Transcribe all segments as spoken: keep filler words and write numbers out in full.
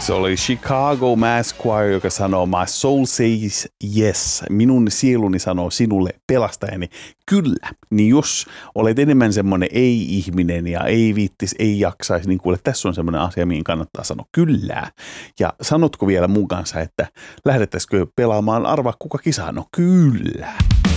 Se oli Chicago Mass Choir, joka sanoo My soul says yes. Minun sieluni sanoo sinulle pelastajani kyllä. Niin jos olet enemmän semmoinen ei-ihminen ja ei viittis, ei jaksaisi, niin kuule, tässä on semmoinen asia, mihin kannattaa sanoa kyllä. Ja sanotko vielä mun kanssa, että lähdettäisikö pelaamaan arvaa kuka kisaa? No kyllä.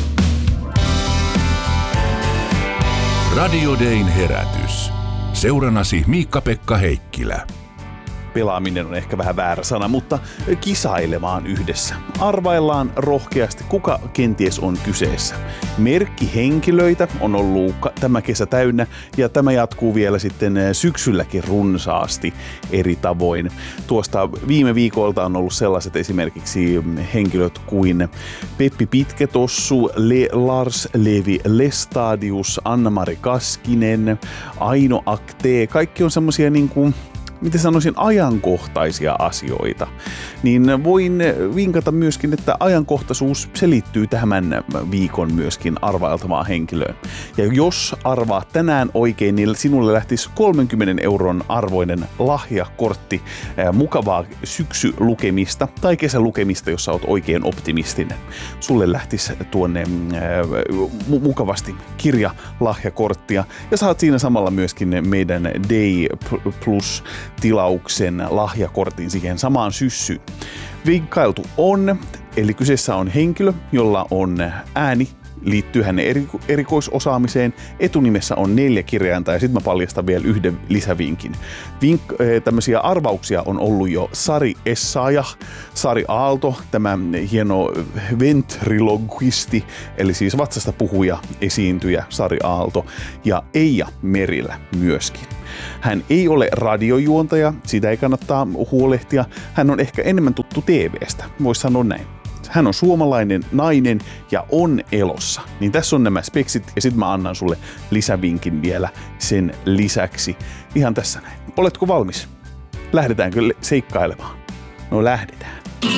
Radio Dayn herätys. Seurannasi Miikka-Pekka Heikkilä. Pelaaminen on ehkä vähän väärä sana, mutta kisailemaan yhdessä. Arvaillaan rohkeasti, kuka kenties on kyseessä. Merkkihenkilöitä on ollut tämä kesä täynnä ja tämä jatkuu vielä sitten syksylläkin runsaasti eri tavoin. Tuosta viime viikolta on ollut sellaiset esimerkiksi henkilöt kuin Peppi Pitkätossu, Le- Lars Levi Lestadius, Anna-Mari Kaskinen, Aino Akte. Kaikki on semmoisia niin kuin miten sanoisin, ajankohtaisia asioita, niin voin vinkata myöskin, että ajankohtaisuus se liittyy tähän viikon myöskin arvailtavaan henkilöön. Ja jos arvaat tänään oikein, niin sinulle lähtisi kolmenkymmenen euron arvoinen lahjakortti mukavaa syksylukemista tai kesälukemista, jos sä oot oikein optimistinen. Sulle lähtisi tuonne mukavasti kirja lahjakorttia ja saat siinä samalla myöskin meidän Day Plus tilauksen lahjakortin siihen samaan syssyyn. Vinkkailtu on, eli kyseessä on henkilö, jolla on ääni, liittyy hänen eriko- erikoisosaamiseen. Etunimessä on neljä kirjainta ja sitten mä paljastan vielä yhden lisävinkin. Vink- tämmöisiä arvauksia on ollut jo Sari Essayah, Sari Aalto, tämä hieno ventrilogisti, eli siis vatsasta puhuja, esiintyjä Sari Aalto ja Eija Merilä myöskin. Hän ei ole radiojuontaja, siitä ei kannattaa huolehtia. Hän on ehkä enemmän tuttu T V:stä, voisi sanoa näin. Hän on suomalainen nainen ja on elossa. Niin tässä on nämä speksit ja sitten mä annan sulle lisävinkin vielä sen lisäksi. Ihan tässä näin. Oletko valmis? Lähdetäänkö seikkailemaan? No lähdetään.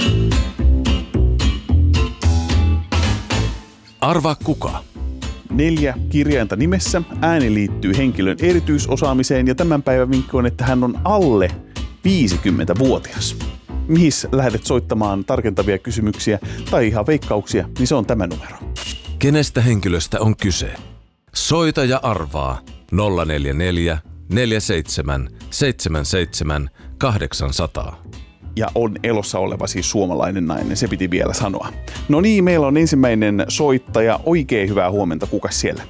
Arvaa kuka? Neljä kirjainta nimessä. Ääni liittyy henkilön erityisosaamiseen ja tämän päivän vinkki on, että hän on alle viisikymmentävuotias. Mihin lähdet soittamaan tarkentavia kysymyksiä tai ihan veikkauksia, niin se on tämä numero. Kenestä henkilöstä on kyse? Soita ja arvaa nolla neljä neljä, neljä seitsemän, seitsemän seitsemän, kahdeksan nolla nolla. Ja on elossa oleva siis suomalainen nainen, se piti vielä sanoa. No niin, meillä on ensimmäinen soittaja. Oikein hyvää huomenta, kukas siellä?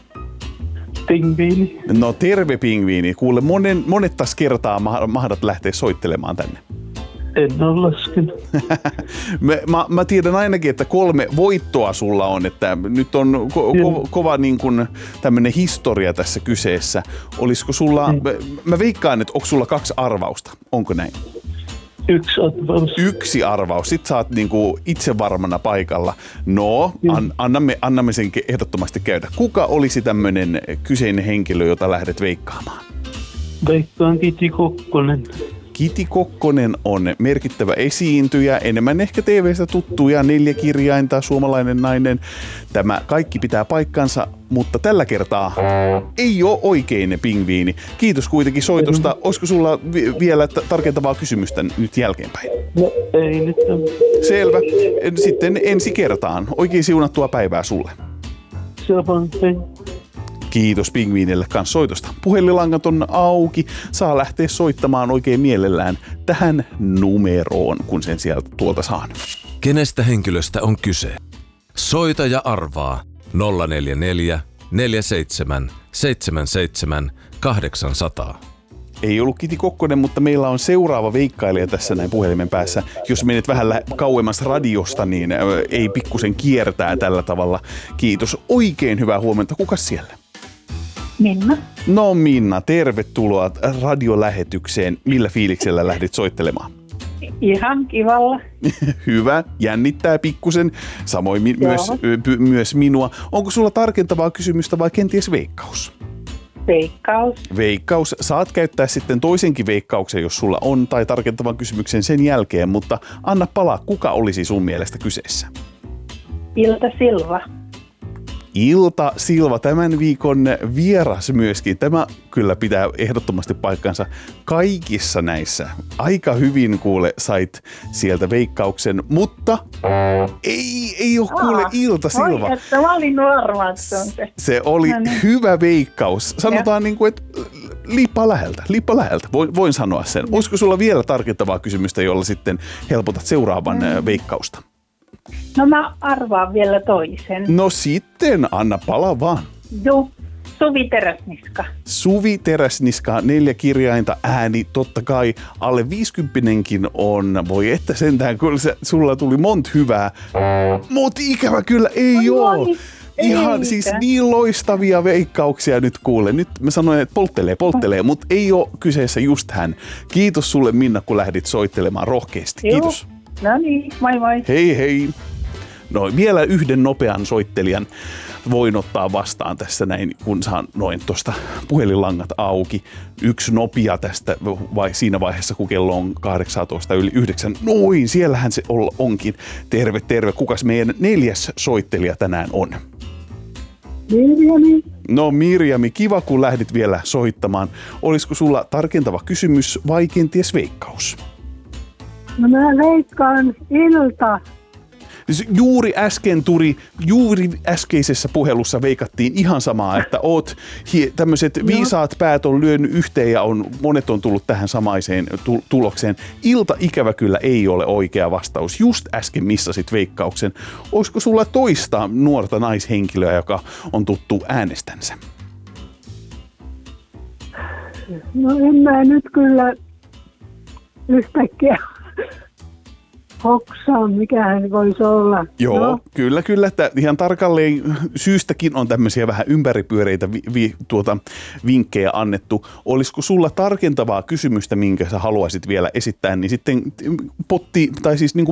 Pingviini. No terve pingviini. Kuule, monen, monettas kertaa mahdat lähteä soittelemaan tänne? En ole laskenut. mä, mä, mä tiedän ainakin, että kolme voittoa sulla on, että nyt on ko- ko- kova niin kuin tämmönen historia tässä kyseessä. Olisiko sulla, mä, mä veikkaan, että onko sulla kaksi arvausta, onko näin? Yksi arvaus. Yksi arvaus. Sitten sä oot niinku itse varmana paikalla. No, an, annamme, annamme sen ehdottomasti käydä. Kuka olisi tämmönen kyseinen henkilö, jota lähdet veikkaamaan? Veikkaan Kiti Kokkonen. Kiti Kokkonen on merkittävä esiintyjä, enemmän ehkä T V:stä tuttu ja neljä kirjainta, suomalainen nainen. Tämä kaikki pitää paikkansa, mutta tällä kertaa ei ole oikein pingviini. Kiitos kuitenkin soitosta. Olisiko sulla vi- vielä t- tarkentavaa kysymystä nyt jälkeenpäin? No ei nyt ole. Selvä. Sitten ensi kertaan. Oikein siunattua päivää sulle. Samoin. Kiitos pingviinille kanssa soitosta. Puhelinlangat on auki. Saa lähteä soittamaan oikein mielellään tähän numeroon, kun sen sieltä tuolta saan. Kenestä henkilöstä on kyse? Soita ja arvaa nolla neljä neljä, neljä seitsemän, seitsemän seitsemän, kahdeksan nolla nolla. Ei ollut Kiti Kokkonen, mutta meillä on seuraava veikkailija tässä näin puhelimen päässä. Jos menet vähän lä- kauemmas radiosta, niin ei pikkusen kiertää tällä tavalla. Kiitos. Oikein hyvää huomenta. Kukas siellä? Minna. No Minna, tervetuloa radiolähetykseen. Millä fiiliksellä lähdit soittelemaan? Ihan kivalla. Hyvä, jännittää pikkusen. Samoin mi- myös, py- myös minua. Onko sulla tarkentavaa kysymystä vai kenties veikkaus? Veikkaus. Veikkaus. Saat käyttää sitten toisenkin veikkauksen, jos sulla on, tai tarkentavan kysymyksen sen jälkeen, mutta anna palaa, kuka olisi sun mielestä kyseessä? Ilta Silva. Ilta Silva, tämän viikon vieras myöskin. Tämä kyllä pitää ehdottomasti paikkansa kaikissa näissä. Aika hyvin kuule sait sieltä veikkauksen, mutta ei, ei ole kuule Ilta Silva. Oi, että mä olin varma, että se on se. Se oli No niin. hyvä veikkaus. Sanotaan niin kuin, että liippa läheltä, liippa läheltä. Voin, voin sanoa sen. Olisiko sulla vielä tarkentavaa kysymystä, jolla sitten helpotat seuraavan mm. veikkausta? No mä arvaan vielä toisen. No sitten, anna palaa vaan. Joo, Suvi Teräsniska. Suvi Teräsniska, neljä kirjainta, ääni, totta kai alle viisikymppinenkin on. Voi että sentään, kyllä se, sulla tuli monta hyvää. Mut ikävä kyllä ei oo. Ihan eikä. siis niin loistavia veikkauksia nyt kuule. Nyt mä sanoin, että polttelee, polttelee, mutta ei oo kyseessä just hän. Kiitos sulle Minna, kun lähdit soittelemaan rohkeasti. Joo. Kiitos. No niin, moi moi. Hei hei. No vielä yhden nopean soittelijan voin ottaa vastaan tässä näin, kun saan noin tuosta puhelinlangat auki. Yksi nopea tästä vai siinä vaiheessa, kun kello on kahdeksantoista yli yhdeksän. Noin, siellähän se onkin. Terve, terve. Kukas meidän neljäs soittelija tänään on? Mirjami. No Mirjami, kiva kun lähdit vielä soittamaan. Olisiko sulla tarkentava kysymys vai kenties veikkaus? No mä veikkaan Ilta. Juuri äsken tuli, juuri äskeisessä puhelussa veikattiin ihan samaa, että oot hie, tämmöiset viisaat päät on lyönyt yhteen ja on, monet on tullut tähän samaiseen tu- tulokseen. Ilta ikävä kyllä ei ole oikea vastaus. Just äsken missasit veikkauksen. Olisiko sulla toista nuorta naishenkilöä, joka on tuttu äänestänsä? No en mä nyt kyllä yhtäkkiä hoksaa, mikähän voisi olla. Joo, No, kyllä, kyllä. Että ihan tarkalleen syystäkin on tämmöisiä vähän ympäripyöreitä vi, vi, tuota, vinkkejä annettu. Olisiko sulla tarkentavaa kysymystä, minkä sä haluaisit vielä esittää, niin sitten potti, tai siis niin kuin